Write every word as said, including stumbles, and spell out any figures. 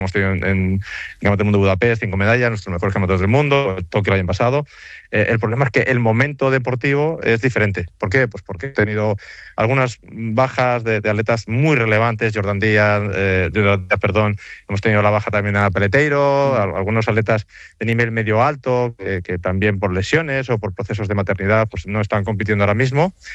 Hemos tenido en, en Campeonato del Mundo de Budapest cinco medallas, nuestros mejores campeonatos del mundo, Tokio el año pasado. Eh, el problema es que el momento deportivo es diferente. ¿Por qué? Pues porque he tenido algunas bajas de, de atletas muy relevantes, Jordan Díaz, eh, Jordan Díaz, perdón, hemos tenido la baja también a Peleteiro, a, algunos atletas de nivel medio alto, eh, que también por lesiones o por procesos de maternidad pues no están compitiendo ahora mismo.